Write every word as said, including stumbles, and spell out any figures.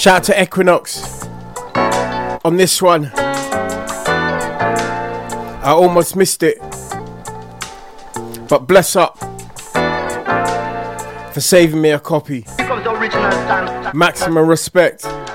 Shout out to Equinox on this one. I almost missed it, but bless up for saving me a copy. Maximum respect.